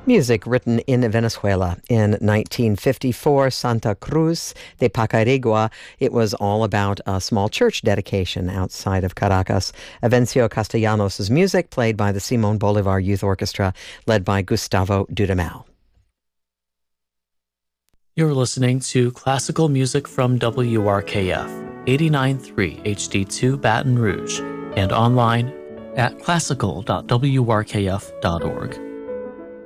Music written in Venezuela in 1954, Santa Cruz de Pacarigua. It was all about a small church dedication outside of Caracas. Avencio Castellanos' music, played by the Simon Bolivar Youth Orchestra, led by Gustavo Dudamel. You're listening to classical music from WRKF, 89.3 HD2 Baton Rouge, and online at classical.wrkf.org.